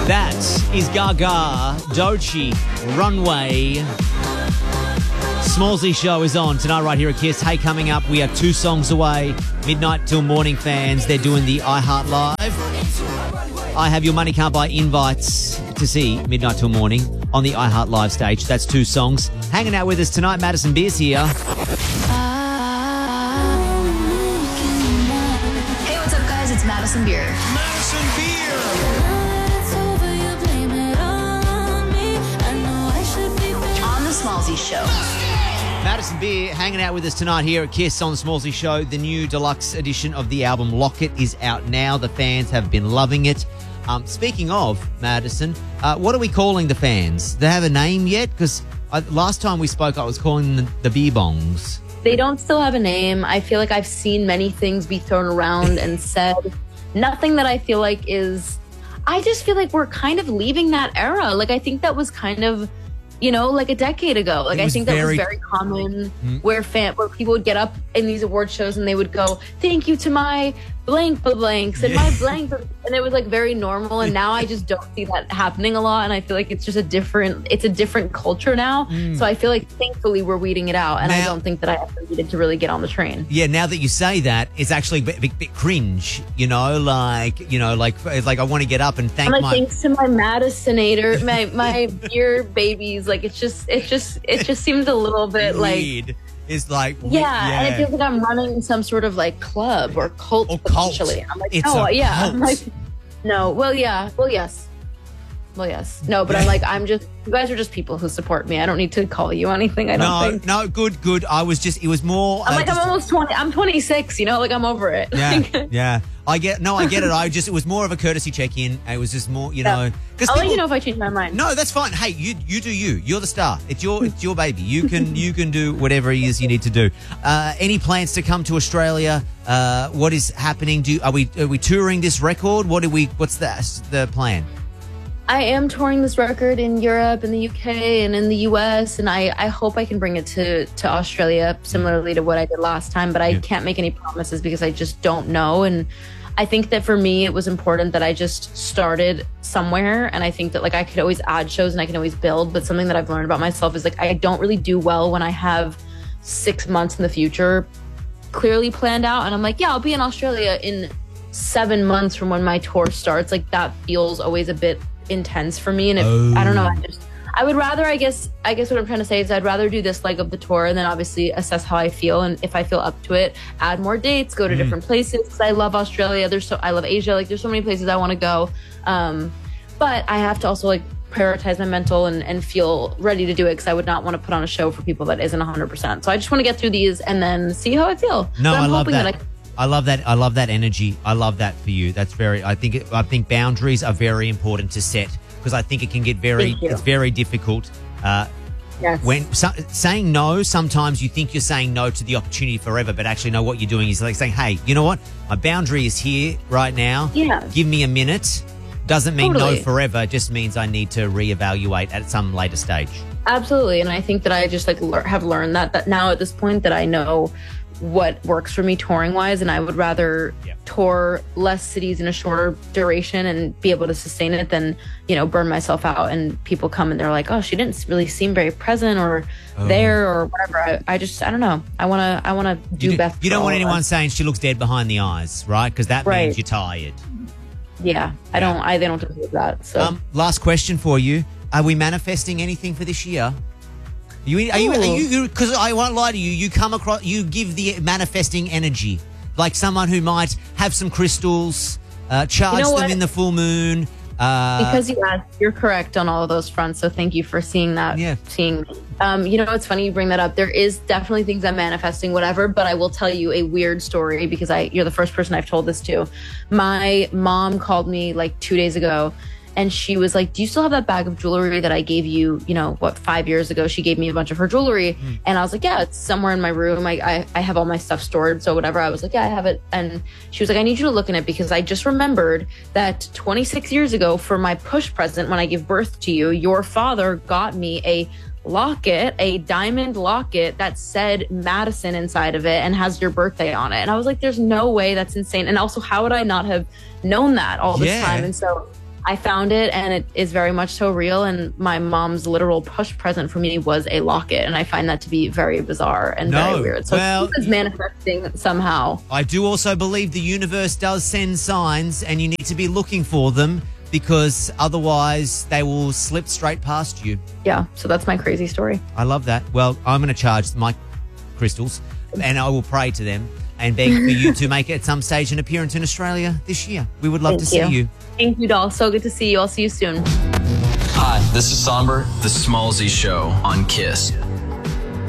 That is Gaga, Doechii, Runway. Smallsy Show is on tonight right here at Kiss. Hey, coming up, we are 2 songs away. Midnight till morning fans, they're doing the iHeart Live. I have your money can't buy invites to see Midnight till morning on the iHeart Live stage. That's 2 songs. Hanging out with us tonight, Madison Beer's here. Hey, what's up, guys? It's Madison Beer. Madison Beer! On the Smallsy Show. Madison Beer hanging out with us tonight here at Kiss on the Smallsy Show. The new deluxe edition of the album Locket is out now. The fans have been loving it. Speaking of Madison, what are we calling the fans? Do they have a name yet? Because last time we spoke, I was calling them the Beer Bongs. They don't still have a name. I feel like I've seen many things be thrown around and said. Nothing that I feel like is... I just feel like we're kind of leaving that era. Like, I think that was kind of... like a decade ago. Like, I think that was very common where people would get up in these award shows and they would go, thank you to my blanks and my blank. And it was like very normal. And now I just don't see that happening a lot. And I feel like it's just a different culture now. So I feel like thankfully we're weeding it out. And I don't think that I ever needed to really get on the train. Yeah, now that you say that, it's actually a bit cringe, like I want to get up and thank thanks to my Madisinator, my beer babies. Like, it just seems a little bit weird. like... It's like... Yeah, and it feels like I'm running some sort of, like, club or cult, potentially. I'm like, it's cult. I'm like, no, yes. No, but you guys are just people who support me. I don't need to call you anything, I don't think. No, good. It was more... I'm almost 20. I'm 26, like, I'm over it. Yeah. I get it. It was more of a courtesy check-in. It was just more, I'll let you know if I change my mind. No, that's fine. Hey, you do you. You're the star. It's your baby. You can do whatever it is you need to do. Any plans to come to Australia? What is happening? Are we touring this record? What's the plan? I am touring this record in Europe, in the UK, and in the US, and I hope I can bring it to Australia, similarly to what I did last time, but I can't make any promises because I just don't know. And I think that for me, it was important that I just started somewhere, and I think that, like, I could always add shows and I can always build, but something that I've learned about myself is, like, I don't really do well when I have 6 months in the future clearly planned out, and I'm like, yeah, I'll be in Australia in 7 months from when my tour starts. Like, that feels always a bit intense for me, and I don't know, I would rather, I guess what I'm trying to say is I'd rather do this leg of the tour and then obviously assess how I feel, and if I feel up to it, add more dates, go to different places, because I love Australia, I love Asia, like, there's so many places I want to go, but I have to also, like, prioritize my mental and feel ready to do it, because I would not want to put on a show for people that isn't 100%. So I just want to get through these and then see how I feel. No, I love that. I love that. I love that energy. I love that for you. That's I think boundaries are very important to set, because I think it can get it's very difficult. Yes. When saying no, sometimes you think you're saying no to the opportunity forever, but actually, no, what you're doing is like saying, hey, you know what? My boundary is here right now. Yeah. Give me a minute. Doesn't mean Totally. no forever. It just means I need to reevaluate at some later stage. Absolutely. And I think that I just have learned that now at this point that I know what works for me touring wise, and I would rather tour less cities in a shorter duration and be able to sustain it than, burn myself out and people come and they're like, oh, she didn't really seem very present or there or whatever. I don't know. I want to do best. You don't want anyone saying she looks dead behind the eyes, right? Because that means you're tired. Yeah. They don't deserve that. So last question for you. Are we manifesting anything for this year? Are you? Because I won't lie to you. You give the manifesting energy, like someone who might have some crystals, charge them in the full moon. Because you're correct on all of those fronts. So thank you for seeing that. Yeah. Seeing, it's funny you bring that up. There is definitely things I'm manifesting, whatever. But I will tell you a weird story because you're the first person I've told this to. My mom called me like 2 days ago. And she was like, do you still have that bag of jewelry that I gave you, 5 years ago? She gave me a bunch of her jewelry. And I was like, yeah, it's somewhere in my room. I have all my stuff stored. So whatever. I was like, yeah, I have it. And she was like, I need you to look in it because I just remembered that 26 years ago for my push present, when I gave birth to you, your father got me a locket, a diamond locket that said Madison inside of it and has your birthday on it. And I was like, there's no way, that's insane. And also, how would I not have known that all this time? And so I found it, and it is very much so real. And my mom's literal push present for me was a locket, and I find that to be very bizarre and very weird. So it's manifesting somehow. I do also believe the universe does send signs, and you need to be looking for them because otherwise they will slip straight past you. Yeah, so that's my crazy story. I love that. Well, I'm going to charge my crystals, and I will pray to them and beg for you to make at some stage an appearance in Australia this year. We would love to see you. Thank you, doll. So good to see you. I'll see you soon. Hi, this is Somber, The Smallzy Show on KISS.